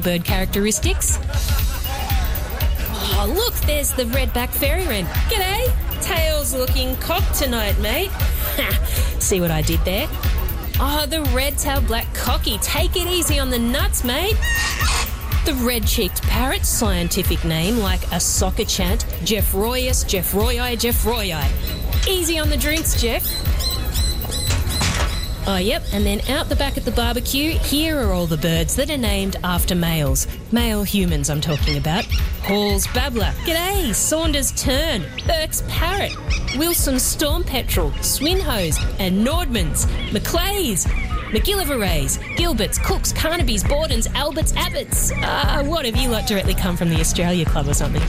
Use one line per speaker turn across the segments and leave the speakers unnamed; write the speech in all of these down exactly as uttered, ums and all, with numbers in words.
bird characteristics. Oh, look, there's the redback fairy wren. G'day. Tail's looking cocked tonight, mate. See what I did there? Oh, the red-tailed black cocky. Take it easy on the nuts, mate. The red-cheeked parrot, scientific name like a soccer chant, Jeffroyus, Jeffroyi, Jeffroyi. Easy on the drinks, Jeff. Oh, yep, and then out the back at the barbecue, here are all the birds that are named after males. Male humans I'm talking about. Hall's babbler. G'day. Saunders tern. Burke's parrot. Wilson's storm petrel. Swinhoes and Nordmans. Maclays. McGillivrays. Gilberts, Cooks, Carnaby's, Bordens, Alberts, Abbots. Ah, uh, what have you lot directly come from the Australia Club or something?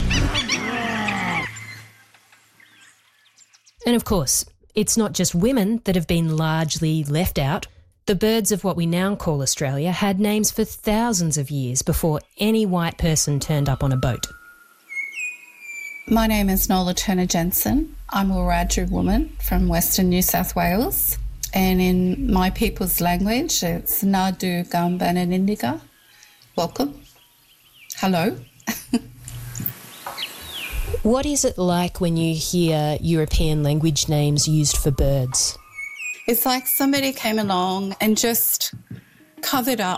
And of course, it's not just women that have been largely left out. The birds of what we now call Australia had names for thousands of years before any white person turned up on a boat.
My name is Nola Turner-Jensen. I'm a Wiradjuri woman from Western New South Wales. And in my people's language, it's Nadu Gambananindika. Welcome. Hello.
What is it like when you hear European language names used for birds?
It's like somebody came along and just covered up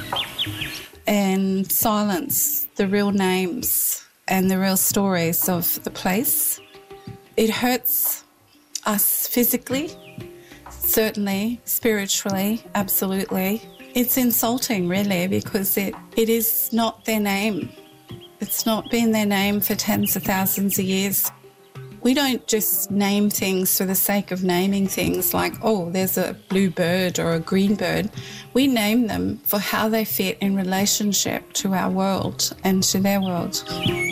and silenced the real names and the real stories of the place. It hurts us physically, certainly, spiritually, absolutely. It's insulting, really, because it, it is not their name. It's not been their name for tens of thousands of years. We don't just name things for the sake of naming things like, oh, there's a blue bird or a green bird. We name them for how they fit in relationship to our world and to their world.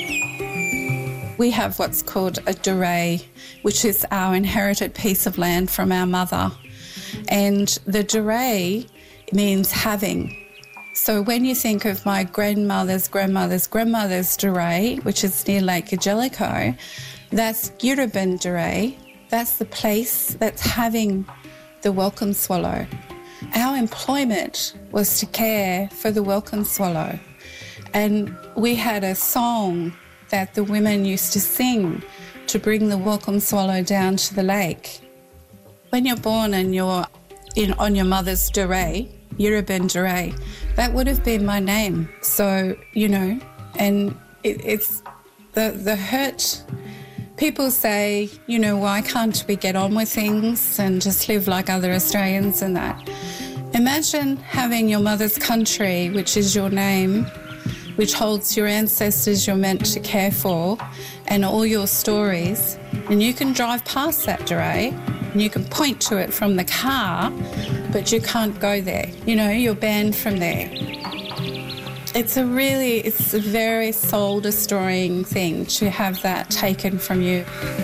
We have what's called a Duray, which is our inherited piece of land from our mother. And the Duray means having. So when you think of my grandmother's grandmother's grandmother's Duray, which is near Lake Jellicoe, that's Yurubin Duray. That's the place that's having the welcome swallow. Our employment was to care for the welcome swallow. And we had a song that the women used to sing to bring the welcome swallow down to the lake. When you're born and you're in on your mother's Duray, Yurubin Duray, that would have been my name. So, you know, and it, it's the the hurt. People say, you know, why can't we get on with things and just live like other Australians and that? Imagine having your mother's country, which is your name, which holds your ancestors you're meant to care for and all your stories, and you can drive past that Duray and you can point to it from the car, but you can't go there. You know, you're banned from there. It's a really, it's a very soul-destroying thing to have that taken from you.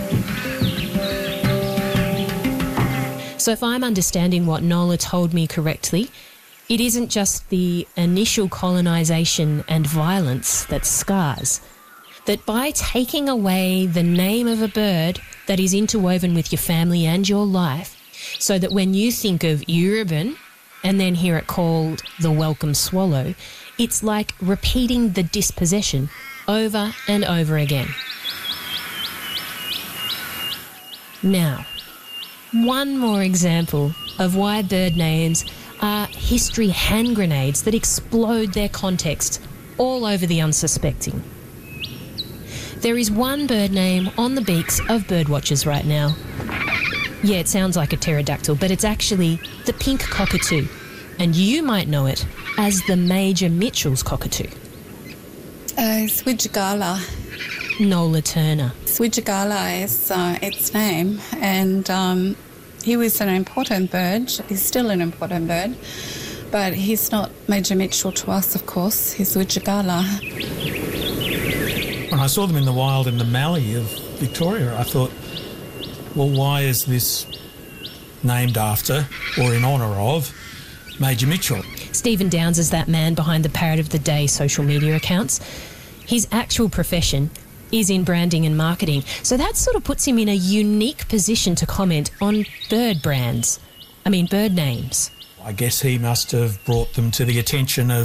So if I'm understanding what Nola told me correctly, it isn't just the initial colonisation and violence that scars. That by taking away the name of a bird that is interwoven with your family and your life, so that when you think of Yurubin and then hear it called the welcome swallow, it's like repeating the dispossession over and over again. Now, one more example of why bird names are history hand grenades that explode their context all over the unsuspecting. There is one bird name on the beaks of birdwatchers right now. Yeah, it sounds like a pterodactyl, but it's actually the pink cockatoo, and you might know it as the Major Mitchell's cockatoo.
Uh, Swidgala.
Nola Turner.
Swidgala is uh, its name, and um, he was an important bird. He's still an important bird, but he's not Major Mitchell to us, of course. He's Swidgala.
When I saw them in the wild in the Mallee of Victoria, I thought, well, why is this named after or in honour of Major Mitchell?
Stephen Downs is that man behind the Parrot of the Day social media accounts. His actual profession is in branding and marketing, so that sort of puts him in a unique position to comment on bird brands. I mean, bird names.
I guess he must have brought them to the attention of